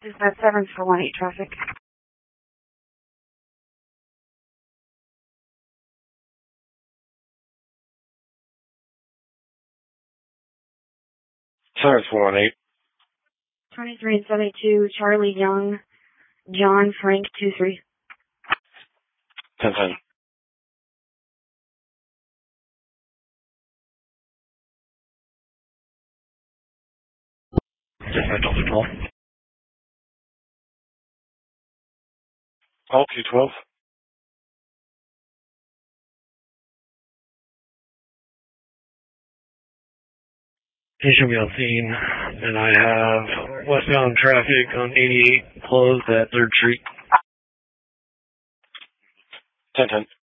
Dispatch 7 for 18 traffic. Science 418. 23 and 72, Charlie Young, John Frank 23. 1010. Dispatch Delta 12. Call 212. He should be on scene, and I have westbound traffic on 88 closed at 3rd Street. 1010.